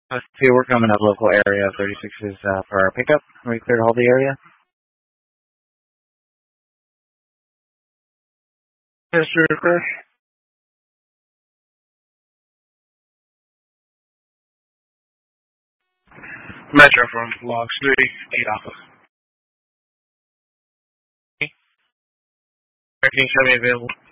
See, we're coming up local area. 36 is for our pickup. Are we clear to hold the area? Yes, sir, Chris. Metro from Log City, 8 Alpha. Everything should be available.